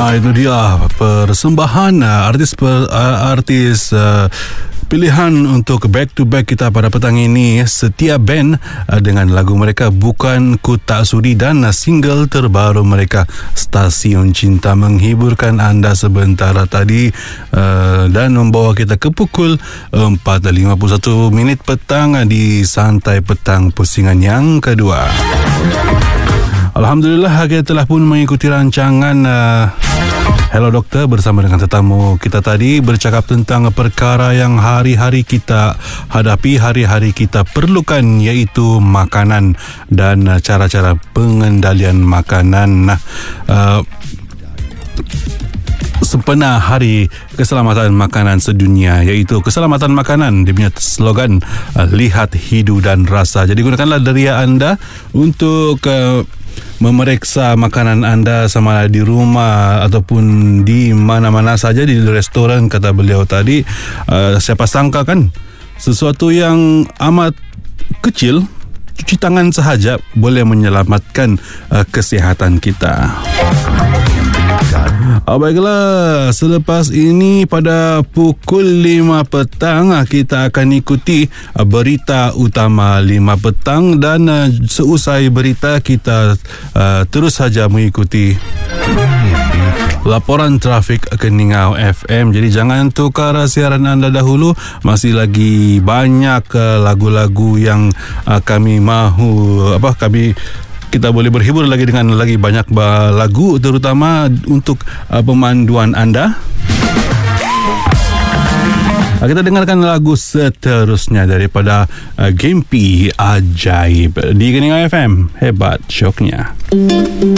Itu dia persembahan artis pilihan untuk back to back kita pada petang ini, Setia Band dengan lagu mereka Bukan Ku Tak Sudi dan single terbaru mereka Stasiun Cinta menghiburkan anda sebentar tadi dan membawa kita ke pukul 4.51 petang di Santai Petang pusingan yang kedua. Alhamdulillah kita telah pun mengikuti rancangan Hello Doktor bersama dengan tetamu kita tadi, bercakap tentang perkara yang hari-hari kita hadapi, hari-hari kita perlukan, iaitu makanan dan cara-cara pengendalian makanan. Sempena Hari Keselamatan Makanan Sedunia, iaitu keselamatan makanan, dia punya slogan lihat, hidu dan rasa. Jadi gunakanlah deria anda untuk memeriksa makanan anda sama ada di rumah ataupun di mana-mana saja, di restoran kata beliau tadi. Siapa sangka kan sesuatu yang amat kecil, cuci tangan sahaja boleh menyelamatkan kesihatan kita. Baiklah, selepas ini pada pukul 5 petang kita akan ikuti berita utama 5 petang dan seusai berita kita terus saja mengikuti laporan trafik Keningau FM. Jadi jangan tukar siaran anda dahulu, masih lagi banyak lagu-lagu yang kami mahu kita boleh berhibur lagi dengan lagi banyak lagu, terutama untuk pemanduan anda. Kita dengarkan lagu seterusnya daripada Gempi Ajaib di Keningau FM. Hebat syoknya.